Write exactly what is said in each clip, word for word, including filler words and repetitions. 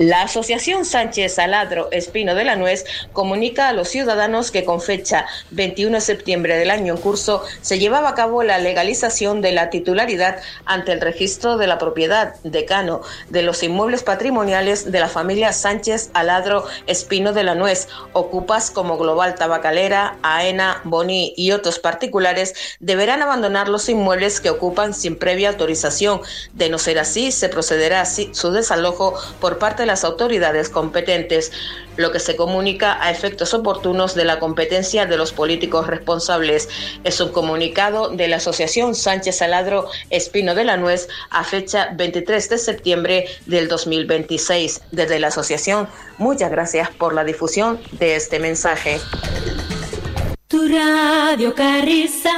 La Asociación Sánchez Aladro Espino de la Nuez comunica a los ciudadanos que con fecha veintiuno de septiembre del año en curso se llevaba a cabo la legalización de la titularidad ante el registro de la propiedad decano de los inmuebles patrimoniales de la familia Sánchez Aladro Espino de la Nuez. Ocupas como Global Tabacalera, AENA, Boni y otros particulares deberán abandonar los inmuebles que ocupan sin previa autorización. De no ser así, se procederá a su desalojo por parte de las autoridades competentes, lo que se comunica a efectos oportunos de la competencia de los políticos responsables. Es un comunicado de la Asociación Sánchez Aladro Espino de la Nuez a fecha veintitrés de septiembre del dos mil veintiséis. Desde la asociación, muchas gracias por la difusión de este mensaje. Tu Radio Carrizal.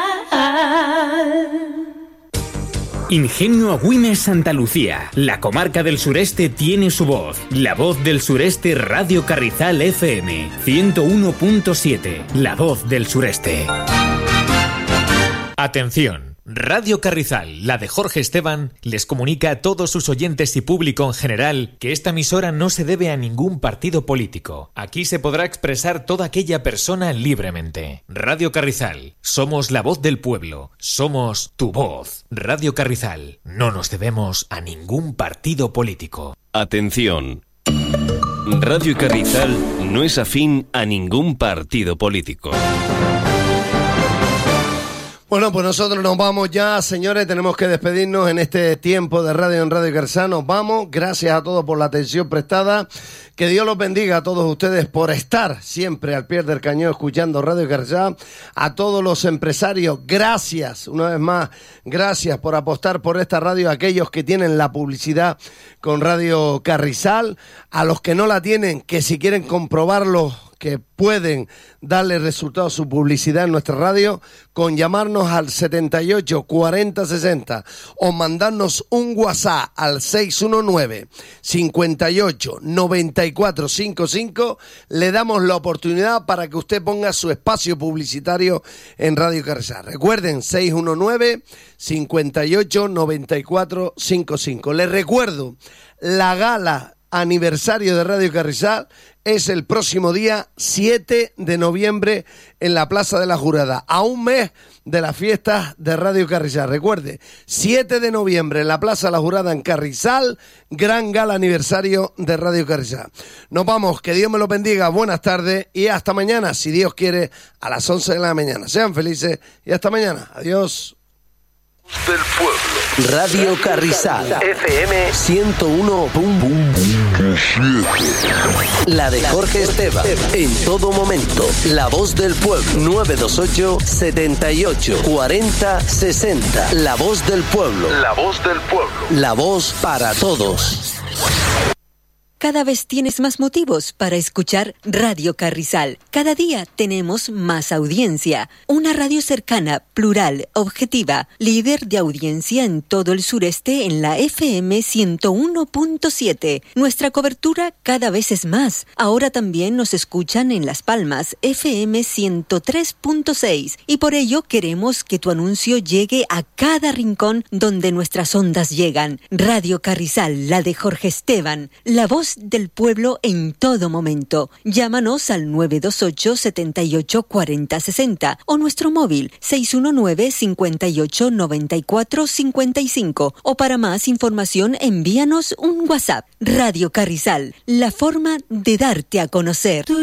Ingenio Agüimes Santa Lucía. La comarca del sureste tiene su voz. La voz del sureste Radio Carrizal F M ciento uno punto siete. La voz del sureste. Atención. Radio Carrizal, la de Jorge Esteban, les comunica a todos sus oyentes y público en general que esta emisora no se debe a ningún partido político. Aquí se podrá expresar toda aquella persona libremente. Radio Carrizal, somos la voz del pueblo, somos tu voz. Radio Carrizal, no nos debemos a ningún partido político. Atención. Radio Carrizal no es afín a ningún partido político. Bueno, pues nosotros nos vamos ya, señores, tenemos que despedirnos en este tiempo de radio en Radio Carrizal. Nos vamos, gracias a todos por la atención prestada, que Dios los bendiga a todos ustedes por estar siempre al pie del cañón escuchando Radio Carrizal. A todos los empresarios, gracias, una vez más, gracias por apostar por esta radio, a aquellos que tienen la publicidad con Radio Carrizal, a los que no la tienen, que si quieren comprobarlo, que pueden darle resultado a su publicidad en nuestra radio, con llamarnos al setenta y ocho cuarenta sesenta o mandarnos un WhatsApp al seis uno nueve cincuenta y ocho noventa y cuatro cincuenta y cinco, le damos la oportunidad para que usted ponga su espacio publicitario en Radio Carrizal. Recuerden, seis uno nueve cincuenta y ocho noventa y cuatro cincuenta y cinco. Les recuerdo, la gala aniversario de Radio Carrizal es el próximo día siete de noviembre en la Plaza de la Jurada, a un mes de las fiestas de Radio Carrizal. Recuerde, siete de noviembre en la Plaza de la Jurada en Carrizal, gran gala aniversario de Radio Carrizal. Nos vamos, que Dios me lo bendiga, buenas tardes y hasta mañana, si Dios quiere, a las once de la mañana. Sean felices y hasta mañana. Adiós. Del pueblo. Radio Carrizal F M ciento uno punto siete. La de Jorge Esteban. En todo momento. La voz del pueblo. nueve dos ocho setenta y ocho cuarenta sesenta. La voz del pueblo. La voz del pueblo. La voz para todos. Cada vez tienes más motivos para escuchar Radio Carrizal. Cada día tenemos más audiencia. Una radio cercana, plural, objetiva, líder de audiencia en todo el sureste en la F M ciento uno punto siete. Nuestra cobertura cada vez es más. Ahora también nos escuchan en Las Palmas, F M ciento tres punto seis. Y por ello queremos que tu anuncio llegue a cada rincón donde nuestras ondas llegan. Radio Carrizal, la de Jorge Esteban, la voz del pueblo en todo momento. Llámanos al nueve dos ocho setenta y ocho cuarenta sesenta o nuestro móvil seis uno nueve cincuenta y ocho noventa y cuatro cincuenta y cinco, o para más información envíanos un WhatsApp. Radio Carrizal, la forma de darte a conocer.